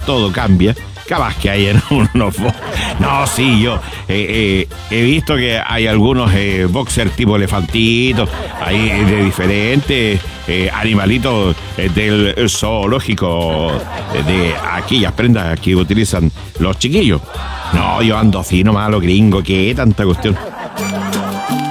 todo cambia. Capaz que hay en unos... No, sí, yo he visto que hay algunos boxers tipo elefantitos, hay de diferentes animalitos del zoológico, de aquellas prendas que utilizan los chiquillos. No, yo ando así nomás, lo gringo, ¿qué tanta cuestión?